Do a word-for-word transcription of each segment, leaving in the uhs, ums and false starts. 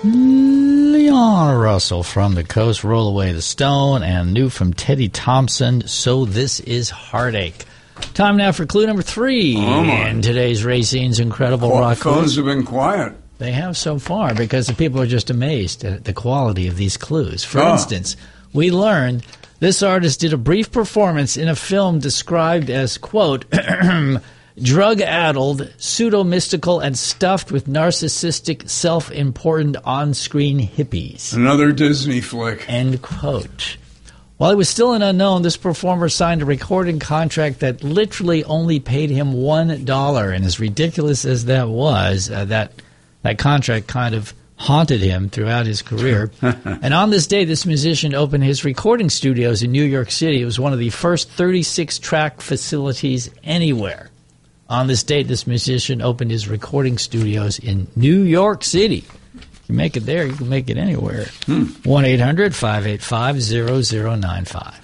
Leon Russell from the Coast, Roll Away the Stone, and new from Teddy Thompson, So This Is Heartache. Time now for clue number three oh in today's Racine's Incredible Qu- Rock Phones Clues. have been quiet. They have so far because the people are just amazed at the quality of these clues. For Oh. instance, we learned this artist did a brief performance in a film described as, quote, drug-addled, pseudo-mystical, and stuffed with narcissistic, self-important on-screen hippies. Another Disney flick. End quote. While he was still an unknown, this performer signed a recording contract that literally only paid him one dollar. And as ridiculous as that was, uh, that, that contract kind of haunted him throughout his career. And on this day, this musician opened his recording studios in New York City. It was one of the first thirty-six track facilities anywhere. On this date, this musician opened his recording studios in New York City. If you make it there, you can make it anywhere. one eight hundred five eight five zero zero nine five.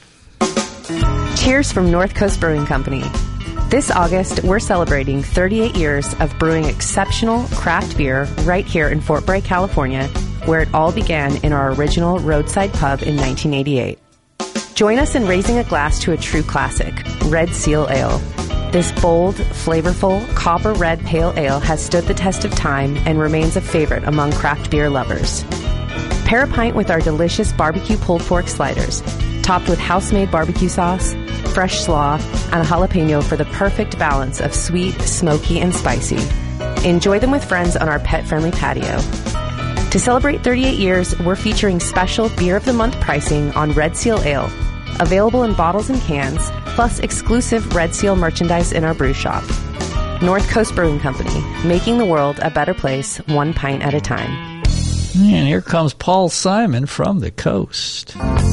Cheers from North Coast Brewing Company. This August, we're celebrating thirty-eight years of brewing exceptional craft beer right here in Fort Bragg, California, where it all began in our original roadside pub in nineteen eighty-eight. Join us in raising a glass to a true classic, Red Seal Ale. This bold, flavorful, copper red pale ale has stood the test of time and remains a favorite among craft beer lovers. Pair a pint with our delicious barbecue pulled pork sliders, topped with house-made barbecue sauce, fresh slaw, and a jalapeno for the perfect balance of sweet, smoky, and spicy. Enjoy them with friends on our pet-friendly patio. To celebrate thirty-eight years, we're featuring special Beer of the Month pricing on Red Seal Ale, available in bottles and cans, plus exclusive Red Seal merchandise in our brew shop. North Coast Brewing Company, making the world a better place, one pint at a time. And here comes Paul Simon from the Coast.